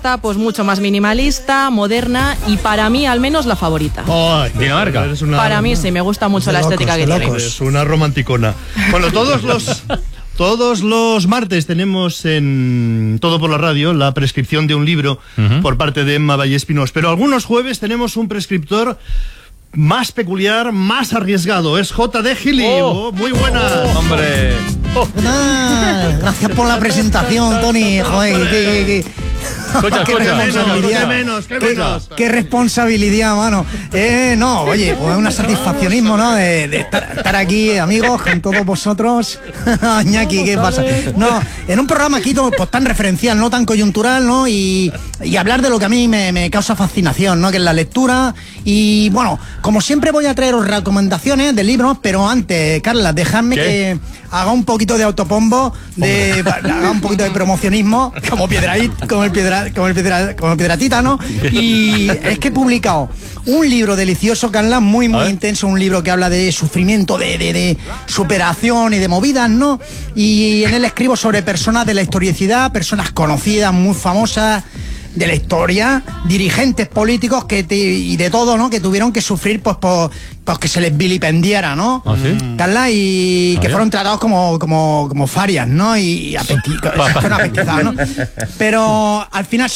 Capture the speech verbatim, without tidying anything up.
pues mucho más minimalista, moderna y para mí al menos la favorita. Oh, Dinamarca. Una, para mí sí, me gusta mucho de la locos, estética de que tiene. locos. Es una romanticona. Bueno, todos los... Todos los martes tenemos en Todo por la Radio la prescripción de un libro uh-huh. por parte de Emma Vallespinós, pero algunos jueves tenemos un prescriptor más peculiar, más arriesgado. Es J D Gili. Oh. Oh, muy buenas. Oh, hombre. Oh. Ah, gracias por la presentación, Tony. Joder, qué, qué, Escucha, qué escucha. responsabilidad. Qué menos, qué menos. Qué, qué responsabilidad, mano. Eh, no, oye, pues un satisfaccionismo, ¿no? De, de estar, estar aquí, amigos, con todos vosotros. Iñaki, ¿qué pasa? No, en un programa aquí pues tan referencial, no tan coyuntural, ¿no? Y, y hablar de lo que a mí me, me causa fascinación, ¿no? Que es la lectura. Y bueno, como siempre voy a traeros recomendaciones de libros, pero antes, Carla, dejadme ¿Qué? que haga un poquito de autopombo, de haga un poquito de promocionismo, como Piedraíta, como el piedra, como el piedra, como el Piedratita, ¿no? Y es que he publicado un libro delicioso, Carla, muy muy intenso, un libro que habla de sufrimiento, de, de, de superación y de movidas, ¿no? Y en él escribo sobre personas de la historicidad, personas conocidas, muy famosas de la historia, dirigentes políticos que te, y de todo, ¿no? Que tuvieron que sufrir pues por, pues que se les vilipendiara, ¿no? ¿Ah, sí? Carla, y ¿Ah, que ya? fueron tratados como, como, como farias, ¿no? Y, y apeti- apetizados, ¿no? Pero al final